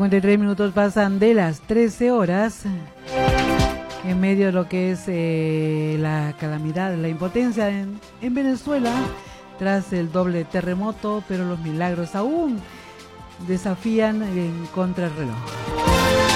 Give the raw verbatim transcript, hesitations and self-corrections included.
cincuenta y tres minutos pasan de las trece horas. En medio de lo que es eh, la calamidad, la impotencia en, en Venezuela, tras el doble terremoto, pero los milagros aún desafían en contrarreloj.